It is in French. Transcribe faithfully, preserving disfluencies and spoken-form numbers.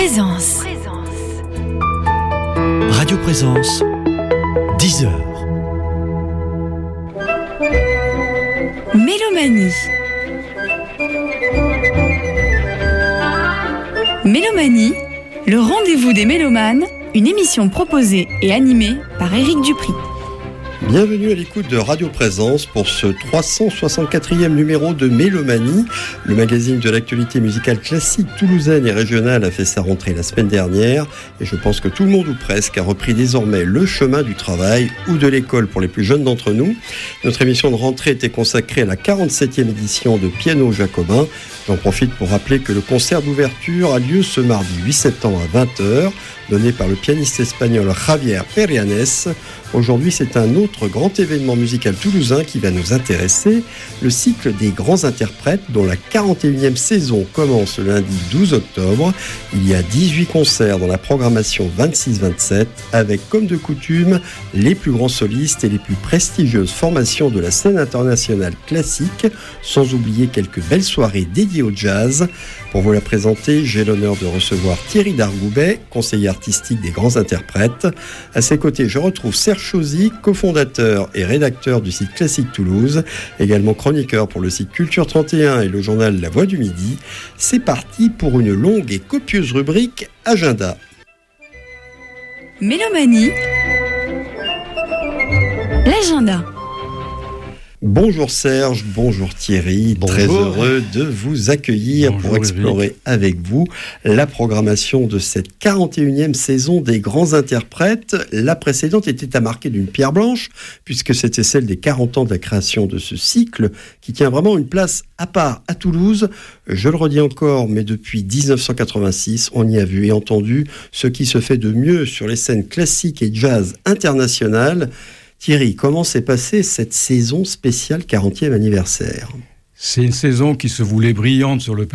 Présence. Radio Présence, dix heures. Mélomanie. Mélomanie, le rendez-vous des mélomanes, une émission proposée et animée par Éric Dupri. Bienvenue à l'écoute de Radio Présence pour ce trois cent soixante-quatrième numéro de Mélomanie. Le magazine de l'actualité musicale classique toulousaine et régionale a fait sa rentrée la semaine dernière et je pense que tout le monde ou presque a repris désormais le chemin du travail ou de l'école pour les plus jeunes d'entre nous. Notre émission de rentrée était consacrée à la quarante-septième édition de Piano Jacobin. J'en profite pour rappeler que le concert d'ouverture a lieu ce mardi huit septembre à vingt heures, donné par le pianiste espagnol Javier Perianes. Aujourd'hui, c'est un autre grand événement musical toulousain qui va nous intéresser, le cycle des grands interprètes dont la quarante et unième saison commence le lundi douze octobre. Il y a dix-huit concerts dans la programmation vingt-six vingt-sept avec, comme de coutume, les plus grands solistes et les plus prestigieuses formations de la scène internationale classique, sans oublier quelques belles soirées dédiées au jazz. Pour vous la présenter, j'ai l'honneur de recevoir Thierry Dargoubet, conseiller artistique des grands interprètes. À ses côtés, je retrouve Serge Chauzy, cofondateur et rédacteur du site Classique Toulouse, également chroniqueur pour le site Culture trente et un et le journal La Voix du Midi. C'est parti pour une longue et copieuse rubrique Agenda. Mélomanie, l'agenda. Bonjour Serge, bonjour Thierry, bonjour. Très heureux de vous accueillir bonjour pour explorer Eric. Avec vous la programmation de cette quarante et unième saison des grands interprètes. La précédente était à marquer d'une pierre blanche, puisque c'était celle des quarante ans de la création de ce cycle, qui tient vraiment une place à part à Toulouse. Je le redis encore, mais depuis dix-neuf cent quatre-vingt-six, on y a vu et entendu ce qui se fait de mieux sur les scènes classiques et jazz internationales. Thierry, comment s'est passée cette saison spéciale quarantième anniversaire ? C'est une saison qui se voulait brillante sur le